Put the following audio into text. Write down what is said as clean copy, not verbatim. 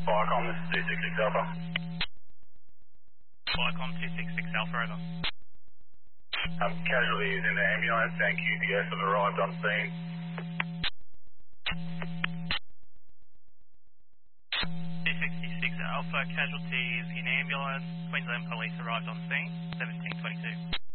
Viacom, this is 266 Alpha. Viacom 266 Alpha, over. Casualties in the ambulance and QPS have arrived on scene. 266 Alpha, casualties in ambulance. Queensland Police arrived on scene, 1722.